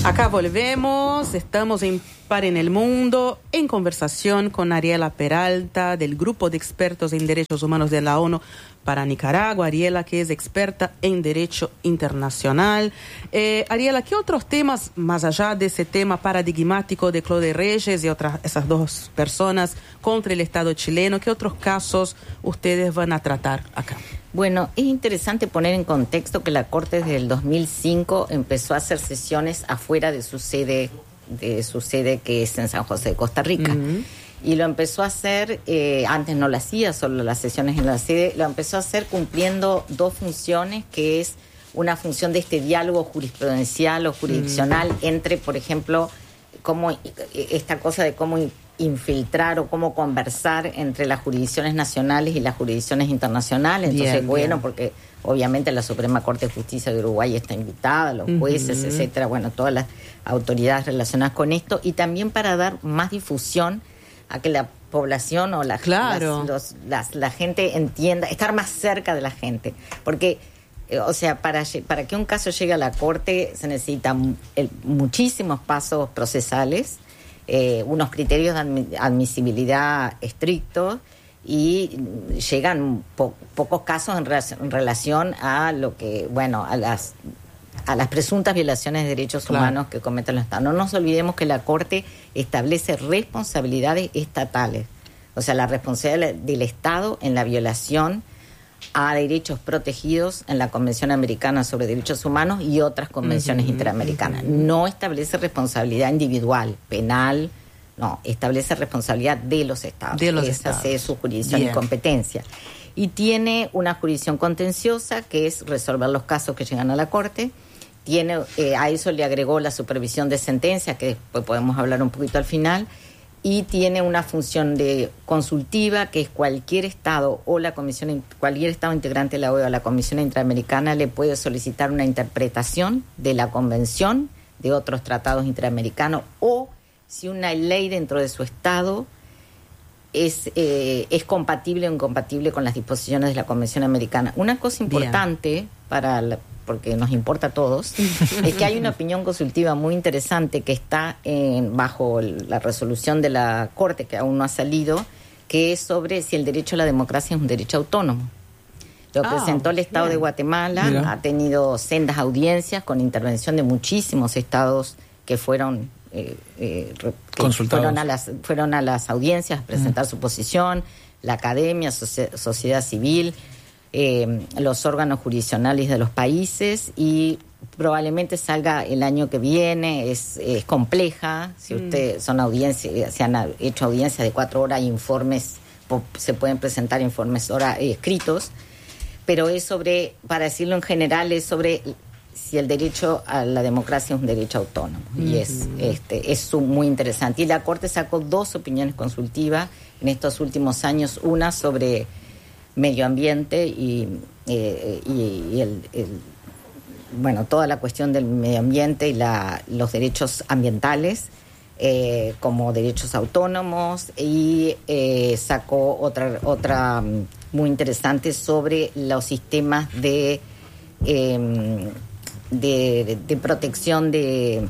Acá volvemos, estamos en Par en el Mundo, en conversación con Ariela Peralta, del Grupo de Expertos en Derechos Humanos de la ONU para Nicaragua. Ariela, que es experta en Derecho Internacional. Ariela, ¿qué otros temas, más allá de ese tema paradigmático de Claude Reyes y esas dos personas contra el Estado chileno, qué otros casos ustedes van a tratar acá? Bueno, es interesante poner en contexto que la Corte desde el 2005 empezó a hacer sesiones afuera de su sede que es en San José de Costa Rica. Uh-huh. Y lo empezó a hacer, antes no lo hacía, solo las sesiones en la sede, lo empezó a hacer cumpliendo dos funciones, que es una función de este diálogo jurisprudencial o jurisdiccional entre, por ejemplo, esta cosa de cómo infiltrar o cómo conversar entre las jurisdicciones nacionales y las jurisdicciones internacionales. Entonces, bien. Porque obviamente la Suprema Corte de Justicia de Uruguay está invitada, los jueces, uh-huh, etcétera, todas las autoridades relacionadas con esto, y también para dar más difusión a que la población o la gente entienda, estar más cerca de la gente, porque para que un caso llegue a la Corte se necesitan muchísimos pasos procesales, unos criterios de admisibilidad estrictos, y llegan pocos casos en relación a lo que, a las presuntas violaciones de derechos humanos que cometen los Estados. No nos olvidemos que la Corte establece responsabilidades estatales, o sea, la responsabilidad del Estado en la violación a derechos protegidos en la Convención Americana sobre Derechos Humanos y otras convenciones interamericanas. No establece responsabilidad individual, penal, no, establece responsabilidad de los Estados. Esa es su jurisdicción y competencia. Y tiene una jurisdicción contenciosa, que es resolver los casos que llegan a la Corte. Tiene, a eso le agregó la supervisión de sentencias, que después podemos hablar un poquito al final, y tiene una función de consultiva, que es cualquier Estado o cualquier Estado integrante de la OEA o la Comisión Interamericana le puede solicitar una interpretación de la Convención, de otros tratados interamericanos, o si una ley dentro de su Estado es compatible o incompatible con las disposiciones de la Convención Americana. Una cosa importante porque nos importa a todos, es que hay una opinión consultiva muy interesante que está bajo la resolución de la Corte, que aún no ha salido, que es sobre si el derecho a la democracia es un derecho autónomo. Lo presentó el Estado de Guatemala, ha tenido sendas audiencias con intervención de muchísimos estados que fueron consultados. Fueron a las audiencias a presentar su posición, la academia, sociedad civil, los órganos jurisdiccionales de los países, y probablemente salga el año que viene. Es compleja. Si son audiencias, se han hecho audiencias de 4 horas, informes, se pueden presentar informes escritos, pero es sobre, para decirlo en general, es sobre si el derecho a la democracia es un derecho autónomo. Y es muy interesante. Y la Corte sacó 2 opiniones consultivas en estos últimos años, una sobre medio ambiente y toda la cuestión del medio ambiente y los derechos ambientales como derechos autónomos, y sacó otra muy interesante sobre los sistemas de protección de...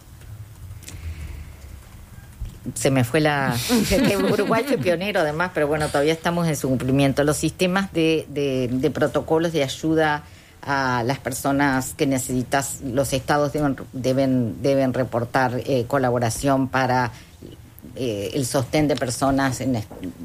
Se me fue Uruguay fue pionero además, pero todavía estamos en su cumplimiento. Los sistemas de protocolos de ayuda a las personas que necesitas, los estados deben reportar colaboración para el sostén de personas de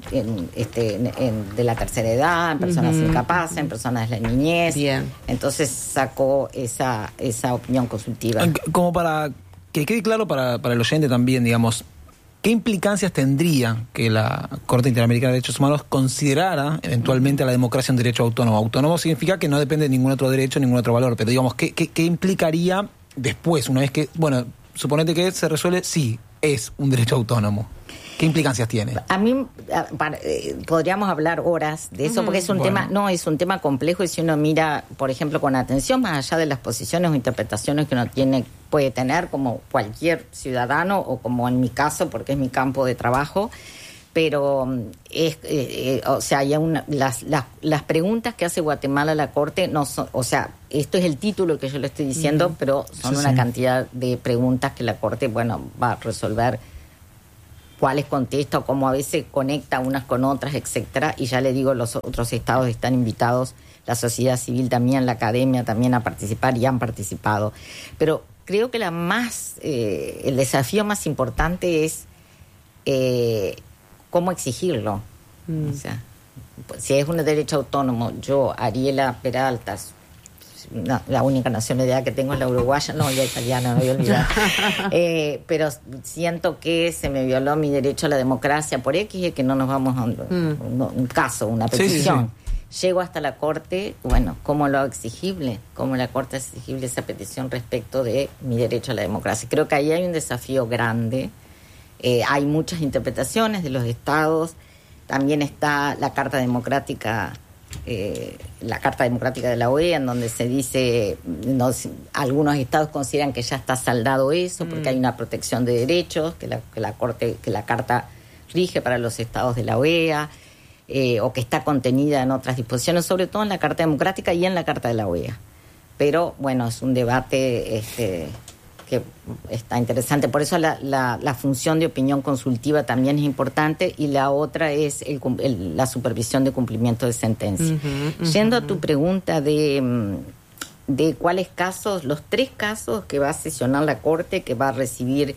la tercera edad, en personas incapaces, en personas de la niñez. Bien. Entonces sacó esa opinión consultiva. Como para que quede claro para el oyente también, digamos, ¿qué implicancias tendría que la Corte Interamericana de Derechos Humanos considerara eventualmente a la democracia un derecho autónomo? Autónomo significa que no depende de ningún otro derecho, ningún otro valor, pero digamos, ¿qué implicaría después, una vez que, suponete que se resuelve, sí, es un derecho autónomo? ¿Qué implicancias tiene? A mí podríamos hablar horas de eso, porque es un tema complejo, y si uno mira, por ejemplo, con atención, más allá de las posiciones o interpretaciones que uno puede tener como cualquier ciudadano, o como en mi caso, porque es mi campo de trabajo, pero o sea, las preguntas que hace Guatemala a la Corte no son, o sea, esto es el título que yo le estoy diciendo, pero son una cantidad de preguntas que la Corte, bueno, va a resolver cuáles contesta o cómo a veces conecta unas con otras, etcétera. Y ya le digo, los otros estados están invitados, la sociedad civil también, la academia también a participar y han participado. Pero creo que el desafío más importante es cómo exigirlo. O sea, si es un derecho autónomo, yo, Ariela Peralta, la única nacionalidad que tengo es la uruguaya, no, la italiana, no voy a olvidar. Pero siento que se me violó mi derecho a la democracia por X, y que no nos vamos a un caso, una petición. Sí. Llego hasta la Corte, bueno, ¿cómo lo hago exigible? ¿Cómo la Corte es exigible esa petición respecto de mi derecho a la democracia? Creo que ahí hay un desafío grande. Hay muchas interpretaciones de los estados. También está la Carta Democrática de la OEA, en donde se dice, algunos estados consideran que ya está saldado eso, porque hay una protección de derechos, que la Carta rige para los estados de la OEA, o que está contenida en otras disposiciones, sobre todo en la Carta Democrática y en la Carta de la OEA. Pero, bueno, es un debate que está interesante. Por eso la función de opinión consultiva también es importante, y la otra es la supervisión de cumplimiento de sentencia. Yendo a tu pregunta de cuáles casos, los 3 casos que va a sesionar la Corte, que va a recibir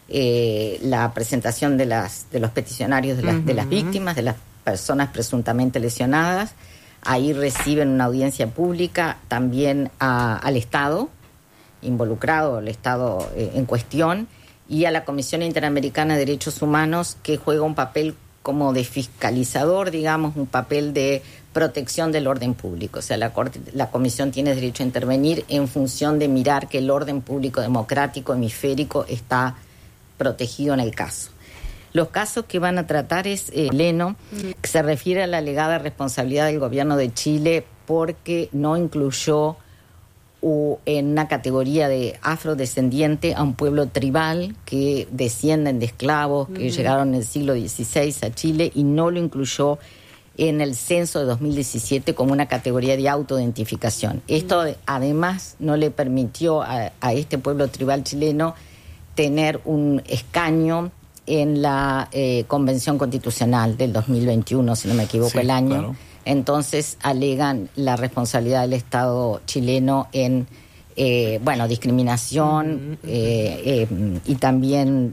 la presentación de los peticionarios de las víctimas, de las personas presuntamente lesionadas. Ahí reciben una audiencia pública también al Estado involucrado, el Estado en cuestión, y a la Comisión Interamericana de Derechos Humanos, que juega un papel como de fiscalizador, digamos, un papel de protección del orden público. O sea, la Comisión tiene derecho a intervenir en función de mirar que el orden público democrático hemisférico está protegido en el caso. Los casos que van a tratar es chileno, que se refiere a la alegada responsabilidad del gobierno de Chile porque no incluyó en una categoría de afrodescendiente a un pueblo tribal que descienden de esclavos que llegaron en el siglo XVI a Chile, y no lo incluyó en el censo de 2017 como una categoría de autoidentificación. Esto además no le permitió a este pueblo tribal chileno tener un escaño en la Convención Constitucional del 2021, si no me equivoco, el año. Claro. Entonces alegan la responsabilidad del Estado chileno en discriminación y también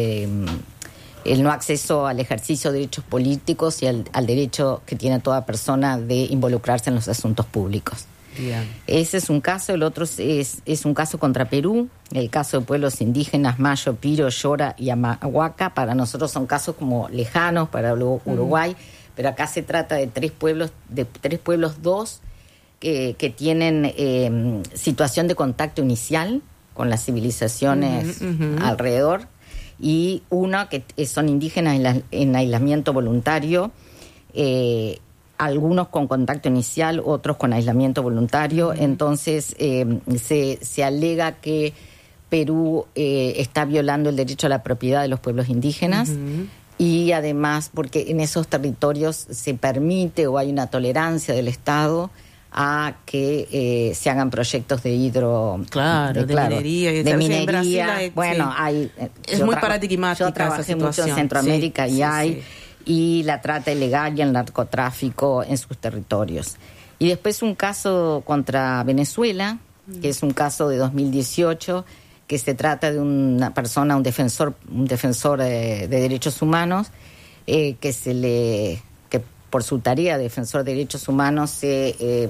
el no acceso al ejercicio de derechos políticos y al derecho que tiene toda persona de involucrarse en los asuntos públicos. Bien. Ese es un caso. El otro es un caso contra Perú, el caso de pueblos indígenas Mayo, Piro, Yora y Amahuaca. Para nosotros son casos como lejanos, para Uruguay, pero acá se trata de tres pueblos, dos que tienen situación de contacto inicial con las civilizaciones alrededor, y uno que son indígenas en aislamiento voluntario, algunos con contacto inicial, otros con aislamiento voluntario. Entonces se alega que Perú está violando el derecho a la propiedad de los pueblos indígenas, y además porque en esos territorios se permite o hay una tolerancia del Estado a que se hagan proyectos de minería. Y de minería. En Brasil es muy paradigmática. Yo trabajé mucho en Centroamérica y la trata ilegal y el narcotráfico en sus territorios. Y después un caso contra Venezuela, que es un caso de 2018, que se trata de una persona, un defensor de derechos humanos, que por su tarea de defensor de derechos humanos se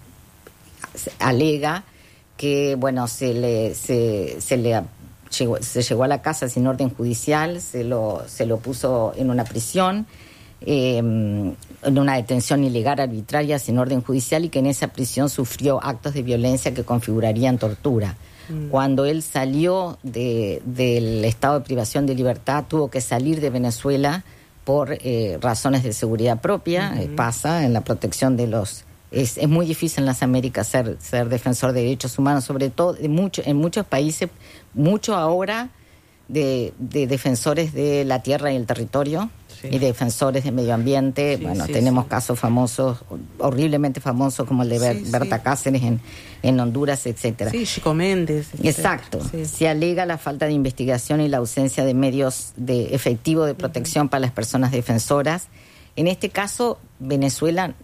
alega que se llegó a la casa sin orden judicial, se lo puso en una prisión, en una detención ilegal arbitraria sin orden judicial, y que en esa prisión sufrió actos de violencia que configurarían tortura. Cuando él salió del estado de privación de libertad, tuvo que salir de Venezuela por razones de seguridad propia. Pasa en la protección de los... Es muy difícil en las Américas ser defensor de derechos humanos, sobre todo en muchos países, mucho ahora de defensores de la tierra y el territorio, sí, y de defensores de medio ambiente. Sí, bueno, sí, tenemos, sí, casos famosos, horriblemente famosos, como el de Berta, sí, Cáceres en Honduras, etcétera. Sí, Chico Méndez. Exacto. Sí. Se alega la falta de investigación y la ausencia de medios efectivos de protección para las personas defensoras. En este caso, Venezuela